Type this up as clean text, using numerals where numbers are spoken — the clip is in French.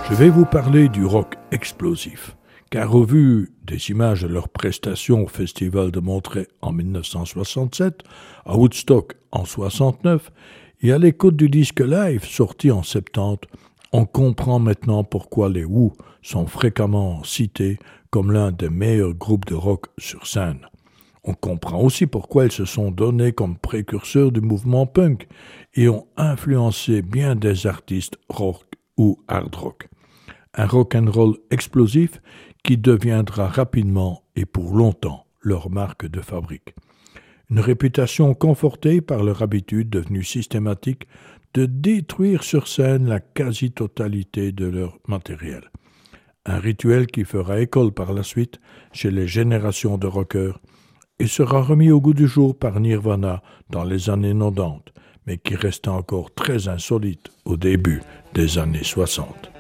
Je vais vous parler du rock explosif, car au vu des images de leurs prestations au Festival de Monterey en 1967, à Woodstock en 69 et à l'écoute du disque live sorti en 70, on comprend maintenant pourquoi les Who sont fréquemment cités comme l'un des meilleurs groupes de rock sur scène. On comprend aussi pourquoi ils se sont donnés comme précurseurs du mouvement punk et ont influencé bien des artistes rock ou hard rock. Un rock'n'roll explosif qui deviendra rapidement et pour longtemps leur marque de fabrique. Une réputation confortée par leur habitude devenue systématique de détruire sur scène la quasi-totalité de leur matériel. Un rituel qui fera école par la suite chez les générations de rockers et sera remis au goût du jour par Nirvana dans les années 90, mais qui resta encore très insolite au début des années 60.